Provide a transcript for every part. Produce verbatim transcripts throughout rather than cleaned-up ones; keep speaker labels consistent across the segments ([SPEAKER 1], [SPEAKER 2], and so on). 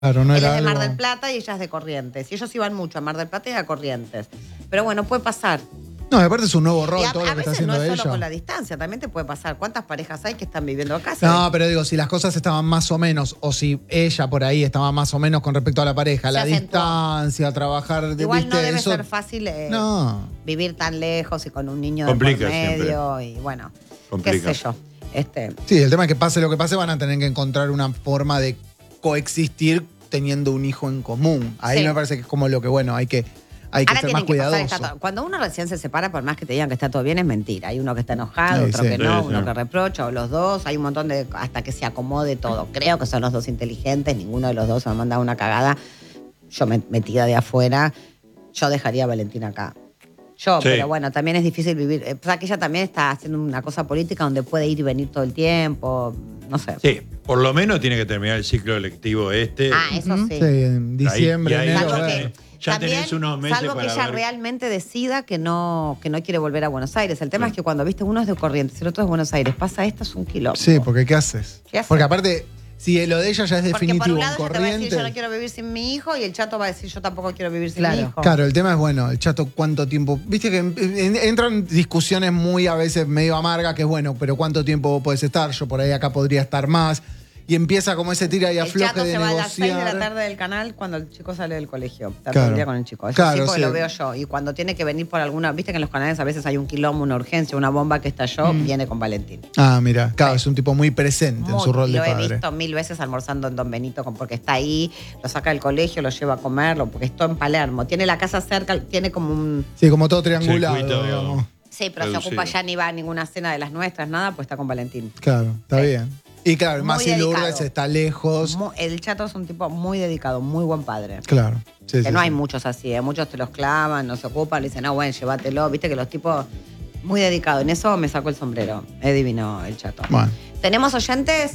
[SPEAKER 1] Claro, no
[SPEAKER 2] Él
[SPEAKER 1] era
[SPEAKER 2] es de Mar
[SPEAKER 1] algo...
[SPEAKER 2] del Plata y ella es de Corrientes. Y ellos iban mucho a Mar del Plata y a Corrientes. Pero bueno, puede pasar.
[SPEAKER 1] No, aparte es un nuevo rol
[SPEAKER 2] Y a,
[SPEAKER 1] todo
[SPEAKER 2] a
[SPEAKER 1] lo que está
[SPEAKER 2] veces no
[SPEAKER 1] haciendo
[SPEAKER 2] es
[SPEAKER 1] ella.
[SPEAKER 2] solo con la distancia, también te puede pasar. ¿Cuántas parejas hay que están viviendo acá?
[SPEAKER 1] No, pero digo, si las cosas estaban más o menos, o si ella por ahí estaba más o menos con respecto a la pareja,
[SPEAKER 2] Se
[SPEAKER 1] la
[SPEAKER 2] acentuó.
[SPEAKER 1] distancia, trabajar...
[SPEAKER 2] Igual
[SPEAKER 1] ¿viste?
[SPEAKER 2] no debe
[SPEAKER 1] Eso...
[SPEAKER 2] ser fácil eh,
[SPEAKER 1] No.
[SPEAKER 2] vivir tan lejos y con un niño de
[SPEAKER 3] Complica
[SPEAKER 2] por medio. Y bueno,
[SPEAKER 3] Complica.
[SPEAKER 2] qué sé yo. Este,
[SPEAKER 1] Sí, el tema es que pase lo que pase, van a tener que encontrar una forma de coexistir teniendo un hijo en común. Ahí
[SPEAKER 2] Sí.
[SPEAKER 1] me parece que es como lo que, bueno, hay que, hay que
[SPEAKER 2] ahora
[SPEAKER 1] ser más
[SPEAKER 2] tienen que pasar
[SPEAKER 1] cuidadoso.
[SPEAKER 2] esta to- Cuando uno recién se separa, por más que te digan que está todo bien, es mentira. Hay uno que está enojado,
[SPEAKER 1] Sí,
[SPEAKER 2] otro
[SPEAKER 1] sí.
[SPEAKER 2] que no,
[SPEAKER 3] Sí,
[SPEAKER 2] uno
[SPEAKER 3] sí.
[SPEAKER 2] que reprocha, o los dos. Hay un montón de... hasta que se acomode todo. Creo que son los dos inteligentes, ninguno de los dos me ha mandado una cagada. Yo me, metida de afuera, yo dejaría a Valentina acá. Yo,
[SPEAKER 3] Sí.
[SPEAKER 2] pero bueno, también es difícil vivir. O sea, que ella también está haciendo una cosa política donde puede ir y venir todo el tiempo. No sé.
[SPEAKER 3] Sí, por lo menos tiene que terminar el ciclo electivo este.
[SPEAKER 2] Ah, eso
[SPEAKER 1] Ujú.
[SPEAKER 2] sí.
[SPEAKER 1] Sí, en diciembre,
[SPEAKER 3] Y ahí- y ahí
[SPEAKER 1] enero.
[SPEAKER 2] Salvo
[SPEAKER 3] ya
[SPEAKER 1] bueno.
[SPEAKER 2] que,
[SPEAKER 3] ya
[SPEAKER 2] también,
[SPEAKER 3] tenés unos meses
[SPEAKER 2] salvo que
[SPEAKER 3] para
[SPEAKER 2] ella
[SPEAKER 3] ver.
[SPEAKER 2] realmente decida que no, que no quiere volver a Buenos Aires. El tema
[SPEAKER 3] Sí.
[SPEAKER 2] es que cuando viste uno es de Corrientes y el otro es de Buenos Aires, pasa esto, es un quilombo.
[SPEAKER 1] Sí, porque ¿qué haces?
[SPEAKER 2] ¿Qué haces?
[SPEAKER 1] Porque aparte, si lo de ella ya es
[SPEAKER 2] Porque por
[SPEAKER 1] definitivo
[SPEAKER 2] un
[SPEAKER 1] en
[SPEAKER 2] lado ella te va a decir
[SPEAKER 1] Corrientes...
[SPEAKER 2] yo no quiero vivir sin mi hijo y el chato va a decir yo tampoco quiero vivir sin
[SPEAKER 4] Claro.
[SPEAKER 2] mi hijo.
[SPEAKER 1] Claro, el tema es, bueno, el chato, ¿cuánto tiempo? Viste que en- en- entran discusiones muy a veces medio amargas, que es bueno, pero ¿cuánto tiempo vos podés estar? Yo por ahí acá podría estar más. Y empieza como ese tira y
[SPEAKER 2] El
[SPEAKER 1] afloje
[SPEAKER 2] chato
[SPEAKER 1] de
[SPEAKER 2] se va a las seis de la
[SPEAKER 1] negociar.
[SPEAKER 2] tarde del canal cuando el chico sale del colegio. Está todo
[SPEAKER 1] Claro.
[SPEAKER 2] el día con el chico. Eso
[SPEAKER 1] Claro,
[SPEAKER 2] sí, porque
[SPEAKER 1] sí.
[SPEAKER 2] lo veo yo. Y cuando tiene que venir por alguna... Viste que en los canales a veces hay un quilombo, una urgencia, una bomba que estalló,
[SPEAKER 1] Mm.
[SPEAKER 2] viene con Valentín.
[SPEAKER 1] Ah, mira, claro, es un tipo muy presente en
[SPEAKER 2] Muy-
[SPEAKER 1] su rol
[SPEAKER 2] y
[SPEAKER 1] de
[SPEAKER 2] lo he
[SPEAKER 1] padre.
[SPEAKER 2] visto mil veces almorzando en Don Benito con- porque está ahí, lo saca del colegio, lo lleva a comerlo, porque está en Palermo. Tiene la casa cerca, tiene como un...
[SPEAKER 1] Sí, como todo triangulado,
[SPEAKER 3] Circuito.
[SPEAKER 1] digamos.
[SPEAKER 2] Sí, pero se
[SPEAKER 3] Reducido.
[SPEAKER 2] ocupa ya ni va a ninguna cena de las nuestras, nada, pues está con Valentín.
[SPEAKER 1] Claro, está
[SPEAKER 2] Sí.
[SPEAKER 1] bien. Y claro,
[SPEAKER 2] Muy
[SPEAKER 1] Masi
[SPEAKER 2] dedicado.
[SPEAKER 1] Lourdes está lejos.
[SPEAKER 2] Mu- El chato es un tipo muy dedicado, muy buen padre.
[SPEAKER 1] Claro. Sí,
[SPEAKER 2] Que
[SPEAKER 1] sí,
[SPEAKER 2] no hay
[SPEAKER 1] sí.
[SPEAKER 2] muchos así, ¿eh? Muchos te los clavan, no se ocupan, le dicen, no, bueno, llévatelo. Viste que los tipos muy dedicados. En eso me saco el sombrero. Es divino el chato.
[SPEAKER 1] Bueno.
[SPEAKER 2] ¿Tenemos oyentes?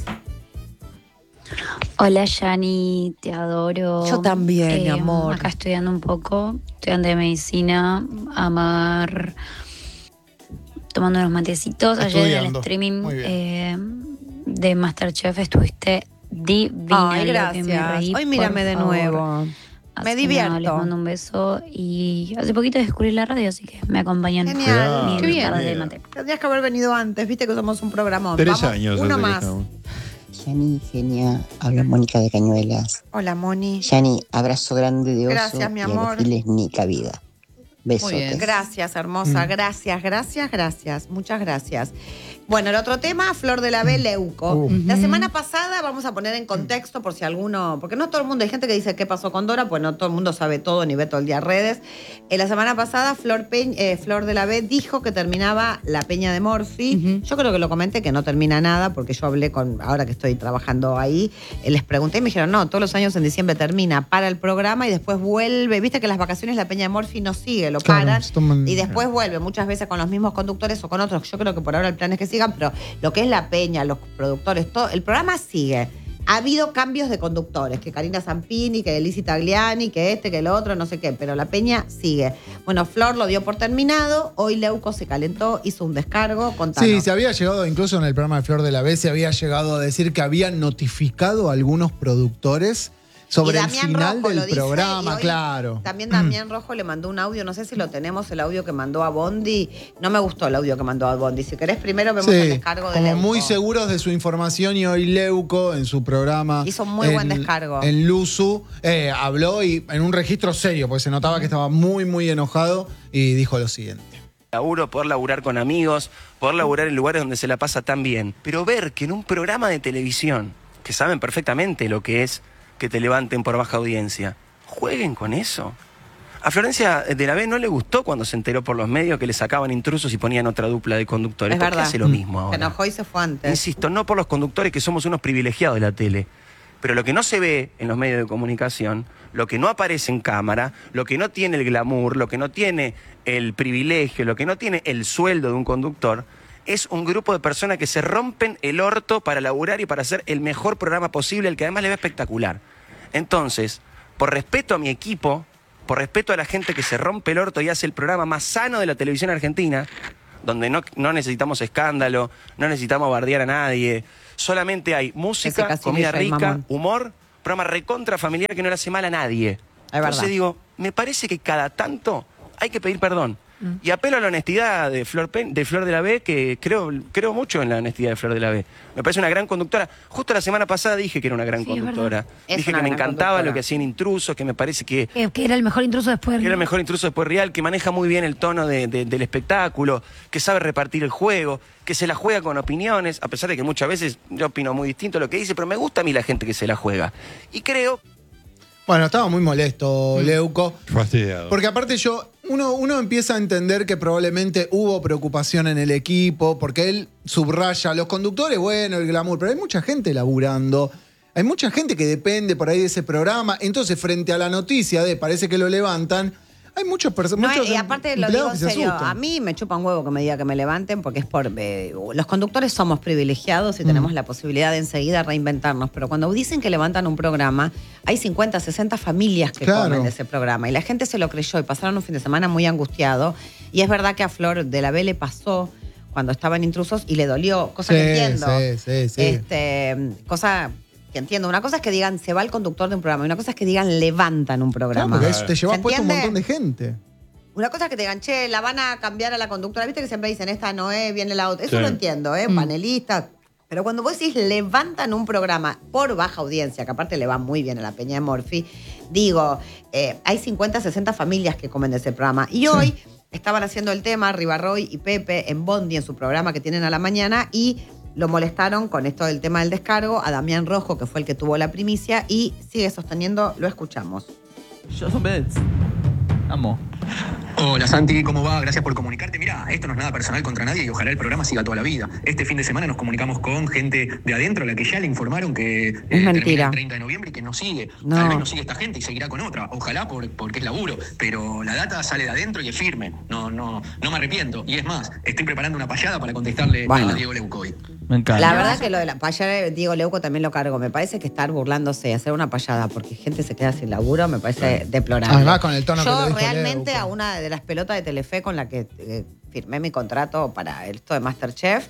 [SPEAKER 5] Hola Yani, te adoro.
[SPEAKER 2] Yo también, mi
[SPEAKER 5] Eh,
[SPEAKER 2] amor.
[SPEAKER 5] Acá estudiando un poco, estudiante de medicina, amar, tomando unos matecitos. Ayer en el
[SPEAKER 1] Estudiando.
[SPEAKER 5] streaming
[SPEAKER 1] Muy bien.
[SPEAKER 5] eh, de Masterchef estuviste divina.
[SPEAKER 2] Ay,
[SPEAKER 5] lo que
[SPEAKER 2] gracias.
[SPEAKER 5] me reí,
[SPEAKER 2] Hoy mírame
[SPEAKER 5] por
[SPEAKER 2] de
[SPEAKER 5] favor.
[SPEAKER 2] nuevo.
[SPEAKER 5] Así
[SPEAKER 2] Me
[SPEAKER 5] que
[SPEAKER 2] divierto.
[SPEAKER 5] nada, les mando un beso y hace poquito descubrí la radio, así que me acompañan.
[SPEAKER 2] Genial.
[SPEAKER 5] Mi
[SPEAKER 2] Qué bien.
[SPEAKER 5] tarde de mate.
[SPEAKER 2] Tendrías que haber venido antes, viste que somos un programa.
[SPEAKER 3] Tres
[SPEAKER 2] Vamos,
[SPEAKER 3] años.
[SPEAKER 2] Uno
[SPEAKER 3] hace que
[SPEAKER 2] más.
[SPEAKER 3] estamos.
[SPEAKER 6] Yani, genia, habla Mónica de Cañuelas.
[SPEAKER 2] Hola, Moni.
[SPEAKER 6] Yani, abrazo grande de oso.
[SPEAKER 2] Gracias, mi
[SPEAKER 6] y a
[SPEAKER 2] amor.
[SPEAKER 6] los giles ni cabida. Besos.
[SPEAKER 4] Muy bien.
[SPEAKER 2] Gracias, hermosa.
[SPEAKER 1] Mm.
[SPEAKER 2] Gracias, gracias, gracias. Muchas gracias. Bueno, el otro tema, Flor de la B, Leuco.
[SPEAKER 1] Uh.
[SPEAKER 2] La semana pasada, vamos a poner en contexto por si alguno, porque no todo el mundo, hay gente que dice qué pasó con Dora, pues no todo el mundo sabe todo ni ve todo el día redes. En la semana pasada, Flor, Peñ- eh, Flor de la B dijo que terminaba la Peña de Morphy. Yo creo que lo comenté, que no termina nada, porque yo hablé con, ahora que estoy trabajando ahí, eh, les pregunté y me dijeron, no, todos los años en diciembre termina para el programa y después vuelve. Viste que las vacaciones la Peña de Morphy no sigue, lo
[SPEAKER 1] Claro,
[SPEAKER 2] paran
[SPEAKER 1] se toman-
[SPEAKER 2] y después vuelve, muchas veces con los mismos conductores o con otros. Yo creo que por ahora el plan es que sigan, pero lo que es la Peña, los productores, todo, el programa sigue. Ha habido cambios de conductores, que Karina Zampini, que Lizzy Tagliani, que este, que el otro, no sé qué, pero la Peña sigue. Bueno, Flor lo dio por terminado, hoy Leuco se calentó, hizo un descargo, contanos.
[SPEAKER 1] Sí, se había llegado, incluso en el programa de Flor de la B, se había llegado a decir que habían notificado a algunos productores sobre
[SPEAKER 2] Y
[SPEAKER 1] el
[SPEAKER 2] Damián
[SPEAKER 1] final
[SPEAKER 2] Rojo lo
[SPEAKER 1] del
[SPEAKER 2] dice, y
[SPEAKER 1] programa,
[SPEAKER 2] hoy
[SPEAKER 1] claro.
[SPEAKER 2] También Damián Rojo le mandó un audio, no sé si lo tenemos, el audio que mandó a Bondi. No me gustó el audio que mandó a Bondi. Si querés, primero vemos el
[SPEAKER 1] Sí,
[SPEAKER 2] descargo de
[SPEAKER 1] como
[SPEAKER 2] Leuco.
[SPEAKER 1] muy seguros de su información y hoy Leuco en su programa.
[SPEAKER 2] Hizo un muy
[SPEAKER 1] en,
[SPEAKER 2] buen descargo.
[SPEAKER 1] En Luzu eh, habló y en un registro serio, porque se notaba que estaba muy, muy enojado y dijo lo siguiente.
[SPEAKER 7] Laburo, poder laburar con amigos, poder laburar en lugares donde se la pasa tan bien. Pero ver que en un programa de televisión, que saben perfectamente lo que es que te levanten por baja audiencia, jueguen con eso. A Florencia de la B no le gustó cuando se enteró por los medios que le sacaban intrusos y ponían otra dupla de conductores.
[SPEAKER 2] Es
[SPEAKER 7] ¿Por qué
[SPEAKER 2] verdad.
[SPEAKER 7] hace lo mismo
[SPEAKER 2] Se
[SPEAKER 7] ahora?
[SPEAKER 2] enojó y se fue antes.
[SPEAKER 7] Insisto, no por los conductores que somos unos privilegiados de la tele, pero lo que no se ve en los medios de comunicación, lo que no aparece en cámara, lo que no tiene el glamour, lo que no tiene el privilegio, lo que no tiene el sueldo de un conductor, es un grupo de personas que se rompen el orto para laburar y para hacer el mejor programa posible, el que además le va espectacular. Entonces, por respeto a mi equipo, por respeto a la gente que se rompe el orto y hace el programa más sano de la televisión argentina, donde no, no necesitamos escándalo, no necesitamos bardear a nadie, solamente hay música,
[SPEAKER 2] Ese
[SPEAKER 7] comida
[SPEAKER 2] Casimiro y
[SPEAKER 7] rica,
[SPEAKER 2] mamón.
[SPEAKER 7] humor, programa recontra familiar que no le hace mal a nadie. Entonces
[SPEAKER 2] verdad.
[SPEAKER 7] digo, me parece que cada tanto hay que pedir perdón. Mm. Y apelo a la honestidad de Flor, Pen, de Flor de la B, que creo, creo mucho en la honestidad de Flor de la B. Me parece una gran conductora. Justo la semana pasada dije que era una gran
[SPEAKER 5] Sí,
[SPEAKER 7] conductora.
[SPEAKER 2] Es
[SPEAKER 7] Dije
[SPEAKER 2] una
[SPEAKER 7] que me
[SPEAKER 2] gran
[SPEAKER 7] encantaba
[SPEAKER 2] conductora.
[SPEAKER 7] lo que hacían Intrusos, que me parece que,
[SPEAKER 4] Que, que era el mejor intruso después.
[SPEAKER 7] que era el mejor Intruso después Real, que maneja muy bien el tono de, de, del espectáculo, que sabe repartir el juego, que se la juega con opiniones, a pesar de que muchas veces yo opino muy distinto a lo que dice, pero me gusta a mí la gente que se la juega. Y creo...
[SPEAKER 1] Bueno, estaba muy molesto, Leuco.
[SPEAKER 3] Fastidiado.
[SPEAKER 1] Porque aparte yo, uno, uno empieza a entender que probablemente hubo preocupación en el equipo, porque él subraya a los conductores, bueno, el glamour, pero hay mucha gente laburando, hay mucha gente que depende por ahí de ese programa, entonces frente a la noticia de parece que lo levantan, hay muchas personas.
[SPEAKER 2] No, y aparte lo digo en serio, a mí me chupa un huevo que me diga que me levanten porque es por... Eh, los conductores somos privilegiados y mm. tenemos la posibilidad de enseguida reinventarnos, pero cuando dicen que levantan un programa, hay cincuenta, sesenta familias que
[SPEAKER 1] claro.
[SPEAKER 2] comen de ese programa y la gente se lo creyó y pasaron un fin de semana muy angustiado y es verdad que a Flor de la B le pasó cuando estaban Intrusos y le dolió, cosa
[SPEAKER 1] sí,
[SPEAKER 2] que entiendo.
[SPEAKER 1] Sí, sí, sí.
[SPEAKER 2] Este, cosa... que entiendo. Una cosa es que digan se va el conductor de un programa y una cosa es que digan levantan un programa.
[SPEAKER 1] Claro, porque te llevas puesto un
[SPEAKER 2] entiende?
[SPEAKER 1] montón de gente.
[SPEAKER 2] Una cosa es que te digan, che, la van a cambiar a la conductora. Viste que siempre dicen, esta no es, viene la otra. Eso
[SPEAKER 3] Sí.
[SPEAKER 2] lo entiendo, ¿eh?
[SPEAKER 1] Mm.
[SPEAKER 2] Panelista. Pero cuando vos decís levantan un programa por baja audiencia, que aparte le va muy bien a la Peña de Morphy, digo, eh, hay cincuenta, sesenta familias que comen de ese programa. Y hoy sí. estaban haciendo el tema Ribarroy y Pepe en Bondi, en su programa que tienen a la mañana, y lo molestaron con esto del tema del descargo a Damián Rojo, que fue el que tuvo la primicia, y sigue sosteniendo, lo escuchamos.
[SPEAKER 8] Yo soy Beds. Amo.
[SPEAKER 9] Hola Santi, ¿cómo va? Gracias por comunicarte. Mira, esto no es nada personal contra nadie y ojalá el programa siga toda la vida. Este fin de semana nos comunicamos con gente de adentro a la que ya le informaron que eh, termina el treinta de noviembre y que no sigue.
[SPEAKER 2] No.
[SPEAKER 9] Tal vez no sigue esta gente y seguirá con otra. Ojalá por, porque es laburo. Pero la data sale de adentro y es firme. No, no, no me arrepiento. Y es más, estoy preparando una payada para contestarle
[SPEAKER 2] bueno.
[SPEAKER 9] a Diego Leuco hoy.
[SPEAKER 8] Me encanta.
[SPEAKER 2] La verdad que lo de la payada de Diego Leuco también lo cargo. Me parece que estar burlándose y hacer una payada porque gente se queda sin laburo me parece deplorable.
[SPEAKER 1] Además, con el tono
[SPEAKER 2] Yo
[SPEAKER 1] que le dijo
[SPEAKER 2] realmente
[SPEAKER 1] Leuco.
[SPEAKER 2] a una de las pelotas de Telefe con la que eh, firmé mi contrato para esto de MasterChef,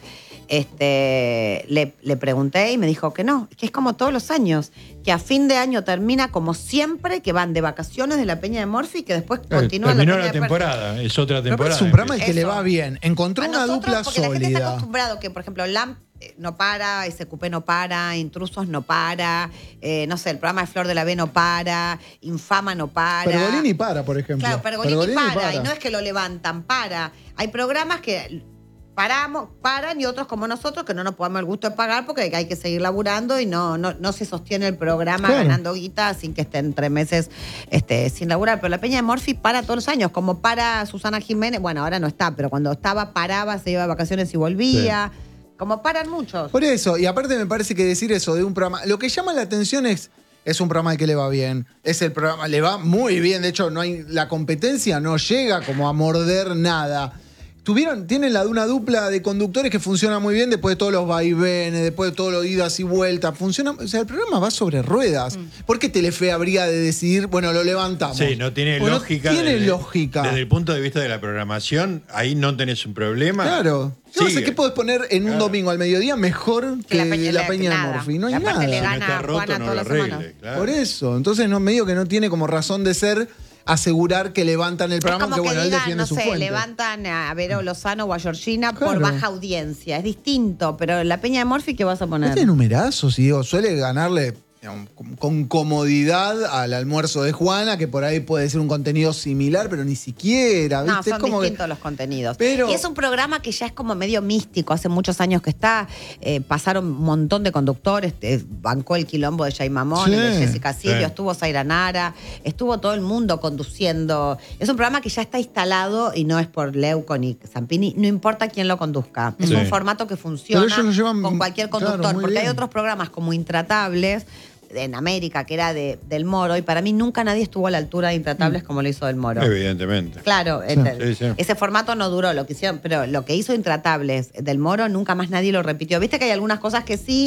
[SPEAKER 2] este, le, le pregunté y me dijo que no, que es como todos los años, que a fin de año termina como siempre, que van de vacaciones de la Peña de Morphy y que después
[SPEAKER 3] Eh,
[SPEAKER 2] continúa la
[SPEAKER 3] terminó
[SPEAKER 2] Peña
[SPEAKER 3] la
[SPEAKER 2] de
[SPEAKER 3] temporada, es otra
[SPEAKER 1] Pero
[SPEAKER 3] temporada.
[SPEAKER 1] es un programa al que
[SPEAKER 2] Eso.
[SPEAKER 1] le va bien. Encontró
[SPEAKER 2] A
[SPEAKER 1] una
[SPEAKER 2] nosotros,
[SPEAKER 1] dupla
[SPEAKER 2] porque la gente está
[SPEAKER 1] sólida.
[SPEAKER 2] acostumbrado que, por ejemplo, Lamp eh, no para, S Q P no para, Intrusos no para, eh, no sé, el programa de Flor de la B no para, Infama no para.
[SPEAKER 1] Pergolini para, por ejemplo.
[SPEAKER 2] Claro, Pergolini, para, y no es que lo levantan, para. Hay programas que paramos, paran y otros como nosotros que no nos podemos el gusto de pagar porque hay que seguir laburando y no, no, no se sostiene el programa
[SPEAKER 1] Claro.
[SPEAKER 2] ganando guita sin que estén tres meses este, sin laburar. Pero la Peña de Morphy para todos los años, como para Susana Jiménez, bueno, ahora no está, pero cuando estaba paraba, se iba de vacaciones y volvía. Sí. Como paran muchos.
[SPEAKER 1] Por eso, y aparte me parece que decir eso de un programa, lo que llama la atención es, es un programa al que le va bien, es el programa, le va muy bien, de hecho no hay, la competencia no llega como a morder nada. Tuvieron, tienen la de una dupla de conductores que funciona muy bien después de todos los vaivenes, después de todos los idas y vueltas. Funciona, o sea, el programa va sobre ruedas. Mm. ¿Por qué Telefe habría de decidir, bueno, lo levantamos?
[SPEAKER 3] Sí, no tiene
[SPEAKER 1] Porque
[SPEAKER 3] lógica.
[SPEAKER 1] No tiene
[SPEAKER 3] desde,
[SPEAKER 1] lógica.
[SPEAKER 3] Desde el punto de vista de la programación, ahí no tenés un problema.
[SPEAKER 1] Claro. No sé qué podés poner en un
[SPEAKER 3] claro.
[SPEAKER 1] domingo al mediodía mejor que, que la Peña, la Peña de Morphy. No hay nada.
[SPEAKER 2] Le gana
[SPEAKER 3] si no está roto,
[SPEAKER 2] Juana
[SPEAKER 3] no
[SPEAKER 2] toda
[SPEAKER 3] lo
[SPEAKER 2] la semana.
[SPEAKER 3] arregle, claro.
[SPEAKER 1] Por eso. Entonces, no, medio que no tiene como razón de ser asegurar que levantan el programa,
[SPEAKER 2] es como
[SPEAKER 1] que
[SPEAKER 2] que
[SPEAKER 1] bueno, él
[SPEAKER 2] digan,
[SPEAKER 1] defiende
[SPEAKER 2] no
[SPEAKER 1] su
[SPEAKER 2] sé,
[SPEAKER 1] fuente.
[SPEAKER 2] levantan a Vero Lozano o a Georgina
[SPEAKER 1] Claro.
[SPEAKER 2] por baja audiencia. Es distinto, pero la Peña de Morphy, ¿qué vas a poner?
[SPEAKER 1] Este numerazos, y digo, suele ganarle digamos, con comodidad al almuerzo de Juana, que por ahí puede ser un contenido similar, pero ni siquiera, ¿viste?
[SPEAKER 2] No, son
[SPEAKER 1] es como
[SPEAKER 2] distintos
[SPEAKER 1] que,
[SPEAKER 2] los contenidos.
[SPEAKER 1] pero,
[SPEAKER 2] y es un programa que ya es como medio místico, hace muchos años que está, eh, pasaron un montón de conductores, eh, bancó el quilombo de Jay Mamón,
[SPEAKER 1] Sí,
[SPEAKER 2] el de Jessica Silvio,
[SPEAKER 3] sí.
[SPEAKER 2] estuvo Zaira Nara, estuvo todo el mundo conduciendo. Es un programa que ya está instalado y no es por Leuco ni Zampini, no importa quién lo conduzca. Es
[SPEAKER 3] Sí.
[SPEAKER 2] un formato que funciona
[SPEAKER 1] Pero ellos lo llevan,
[SPEAKER 2] con cualquier
[SPEAKER 1] claro,
[SPEAKER 2] conductor,
[SPEAKER 1] muy
[SPEAKER 2] porque
[SPEAKER 1] bien.
[SPEAKER 2] hay otros programas como Intratables en América, que era de, del Moro, y para mí nunca nadie estuvo a la altura de Intratables como lo hizo del Moro.
[SPEAKER 3] Evidentemente.
[SPEAKER 2] Claro, este,
[SPEAKER 3] Sí, sí.
[SPEAKER 2] ese formato no duró, lo que hicieron, pero lo que hizo Intratables del Moro nunca más nadie lo repitió. Viste que hay algunas cosas que sí,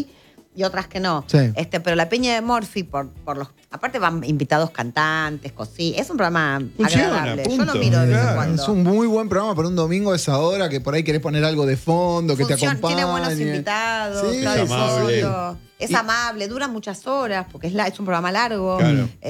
[SPEAKER 2] y otras que no.
[SPEAKER 1] Sí.
[SPEAKER 2] Este, pero la Peña de Morphy, por, por los. Aparte van invitados cantantes, cositas. Es un programa
[SPEAKER 3] Funciona,
[SPEAKER 2] agradable. Yo
[SPEAKER 3] punto.
[SPEAKER 2] lo miro de vez en
[SPEAKER 3] Claro.
[SPEAKER 2] cuando.
[SPEAKER 1] Es un muy buen programa para un domingo a esa hora, que por ahí querés poner algo de fondo, que te
[SPEAKER 2] Funciona,
[SPEAKER 1] acompañe.
[SPEAKER 2] tiene buenos invitados,
[SPEAKER 1] Sí,
[SPEAKER 2] Claudio
[SPEAKER 3] es amable.
[SPEAKER 2] Soto. Es
[SPEAKER 1] Y-
[SPEAKER 2] amable, dura muchas horas, porque es, la- es un programa largo.
[SPEAKER 3] Claro.